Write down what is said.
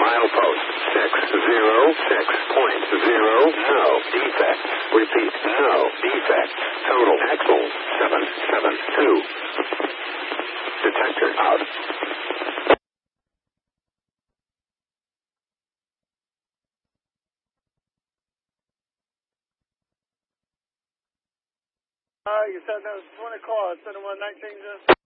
Milepost 606.0. No defect. Repeat, no defect. Total axle 772. Detector out. You said that was 20 cars, 7119.